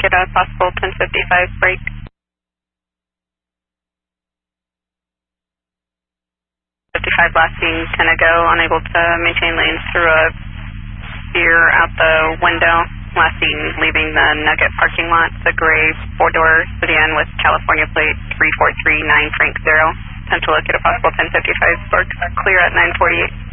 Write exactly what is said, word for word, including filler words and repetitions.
locate a possible ten fifty-five break. fifty-five lasting ten ago, unable to maintain lanes through a spear out the window, lasting leaving the Nugget parking lot, the gray four-door sedan with California plate three four three nine Frank zero. Attempt to locate a possible ten fifty-five, Spark clear at nine forty-eight.